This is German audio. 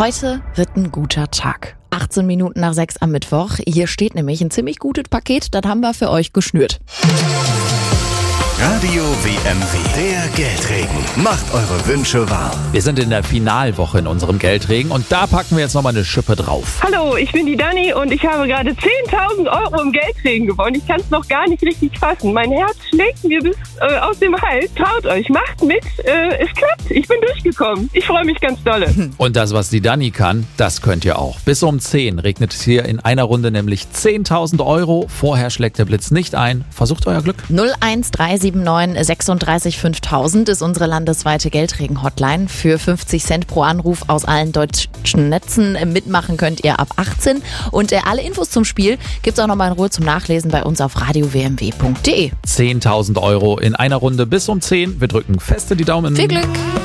Heute wird ein guter Tag. 18 Minuten nach 6 am Mittwoch. Hier steht nämlich ein ziemlich gutes Paket, das haben wir für euch geschnürt. Radio WMW, der Geldregen. Macht eure Wünsche wahr. Wir sind in der Finalwoche in unserem Geldregen und da packen wir jetzt nochmal eine Schippe drauf. Hallo, ich bin die Dani und ich habe gerade 10.000 Euro im Geldregen gewonnen. Ich kann es noch gar nicht richtig fassen. Mein Herz schlägt mir bis aus dem Hals. Traut euch, macht mit. Es klappt. Ich bin durchgekommen. Ich freue mich ganz dolle. Und das, was die Dani kann, das könnt ihr auch. Bis um 10 regnet es hier in einer Runde nämlich 10.000 Euro. Vorher schlägt der Blitz nicht ein. Versucht euer Glück. 01379 36 5000 ist unsere landesweite Geldregen-Hotline. Für 50 Cent pro Anruf aus allen deutschen Netzen. Mitmachen könnt ihr ab 18. Und alle Infos zum Spiel gibt's auch nochmal in Ruhe zum Nachlesen bei uns auf radiowmw.de. 10.000 Euro in einer Runde bis um 10. Wir drücken fest in die Daumen. Viel Glück!